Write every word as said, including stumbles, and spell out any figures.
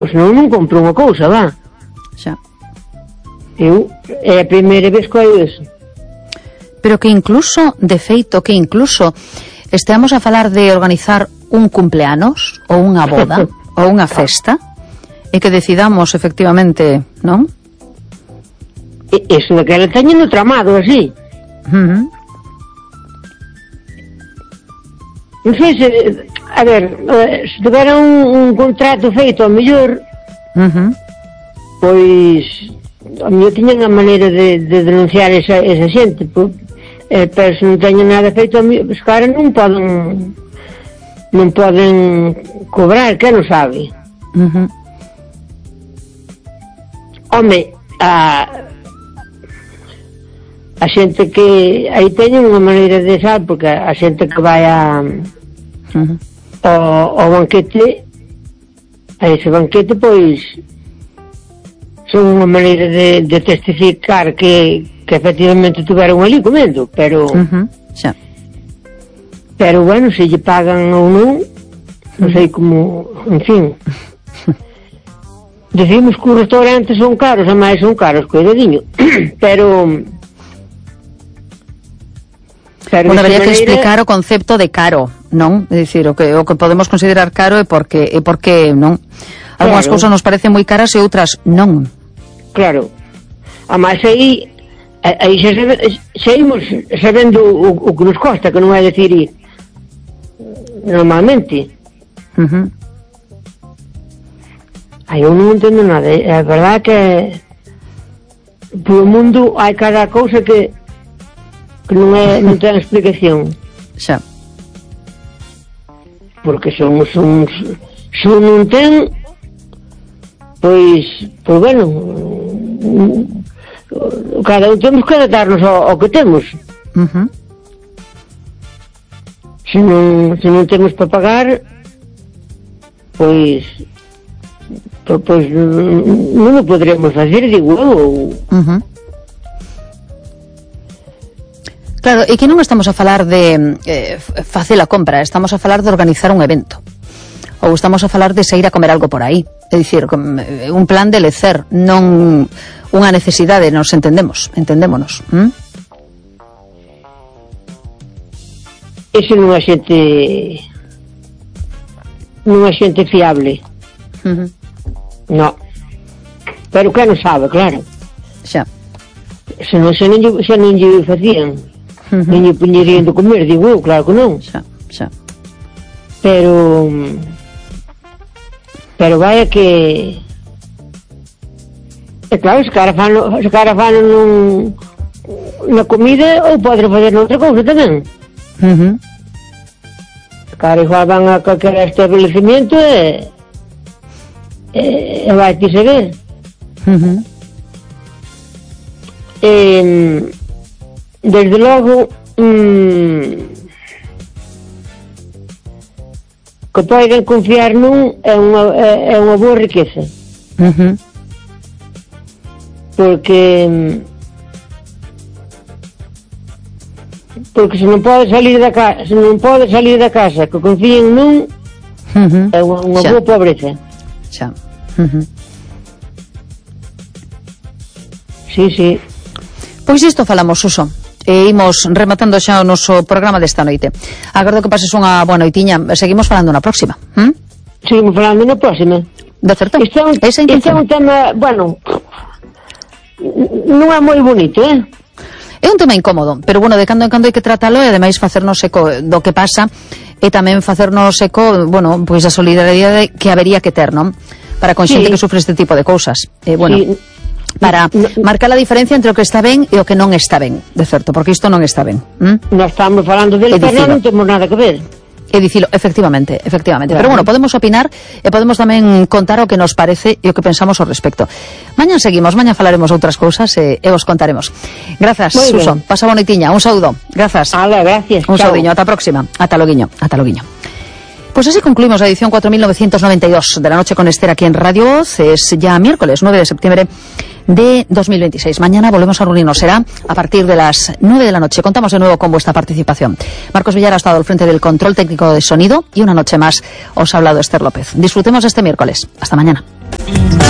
senón non compro unha cousa, va. Xa. Eu, é a primeira vez que oio eso. Pero que incluso, de feito, que incluso esteamos a falar de organizar un cumpleanos ou unha boda ou unha festa e que decidamos efectivamente, non? E, eso de que ela teñen no tramado así. Uh-huh. Non sei se, a ver, se tivera un, un contrato feito ao mellor, uh-huh. pois a mellor tiñan a maneira de, de denunciar esa, esa xente, pois, eh, pero se non teñen nada feito, a mellor, os caras non poden non poden cobrar, que non sabe. Uh-huh. Home, a a xente que aí teñen unha maneira de sal, porque a xente que vai a uh-huh. ao, ao banquete, a ese banquete, pois son unha maneira de, de testificar que, que efectivamente tuveron ali comendo, pero uh-huh. Xa. pero bueno, se lle pagan ou non, non sei como, en fin. Decimos que os restaurantes son caros, a máis son caros, cuidadiño, pero Pero bueno, habría maneira... que explicar o concepto de caro, non? É dicir, o que, o que podemos considerar caro é porque, é porque non? Algúnas claro. cousas nos parecen moi caras e outras non. Claro. A máis aí, aí xa saímos sabendo o, o que nos costa, que non é decir normalmente. Uh-huh. Aí eu non entendo nada. É verdade que polo mundo hai cada cousa que que non é, non ten explicación. Xa. Porque son, son, son non ten, pois, pois bueno, cada un temos que adaptarnos ao, ao que temos. Uh-huh. Se non, se non temos para pagar, pois, pois, pois non o poderemos facer, digo eu. Uh-huh. Claro, e que non estamos a falar de eh, facer a compra, estamos a falar de organizar un evento. Ou estamos a falar de sair a comer algo por aí. É dicir, un plan de lecer, non unha necesidade, nos entendemos, entendémonos. ¿Mm? Ese non é xente non é xente fiable. Uh-huh. No. Pero que non sabe, claro. Xa. Se non xa non lle, xa non lle facían. Uh-huh. Non lle poñerían de comer, digo eu, claro que non. Xa, xa. Pero pero vaya que é claro, se cara fan, se cara fan nun, na comida ou poden fazer noutra cousa tamén. Uh-huh. Se cara igual van a calquer establecimiento e e, e vai te saber. Uh-huh. E desde logo mmm, que poden confiar nun é unha, é, é unha boa riqueza. Uh-huh. Porque porque se non pode salir da casa, se non pode salir da casa que confíen nun, uh-huh. é unha, unha boa pobreza. Xa. Uh-huh. Sí, sí. Pois isto falamos, Suso. E imos rematando xa o noso programa desta noite. Agardo que pases unha boa noitiña. Seguimos falando na próxima. ¿Mm? Seguimos falando na próxima. De certo. Isto é un, isto é un tema, bueno, non é moi bonito, eh? É un tema incómodo, pero bueno, de cando en cando hai que tratalo e ademais facernos eco do que pasa e tamén facernos eco, bueno, pois a solidariedade que habería que ter, non? Para con xente sí. que sufre este tipo de cousas. E bueno, sí. para no, marcar a diferencia entre o que está ben e o que non está ben, de certo, porque isto non está ben. ¿Mm? Nós estamos falando dele, pero non temos nada que ver. E dicilo, efectivamente, efectivamente. Claro. Pero bueno, podemos opinar e podemos tamén contar o que nos parece e o que pensamos ao respecto. Mañan seguimos, mañan falaremos outras cousas e, e vos contaremos. Grazas, Suso. Pasa boa noitiña. Un saúdo. Grazas. Ala, gracias. Un saudiño. Ata a próxima. Ata loguiño. Ata loguiño. Pues así concluimos la edición cuatro mil novecientos noventa y dos de la noche con Esther aquí en Radio Voz. Es ya miércoles nueve de septiembre de dos mil veintiséis. Mañana volvemos a reunirnos, será a partir de las nueve de la noche. Contamos de nuevo con vuestra participación. Marcos Villar ha estado al frente del control técnico de sonido y una noche más os ha hablado Esther López. Disfrutemos este miércoles. Hasta mañana.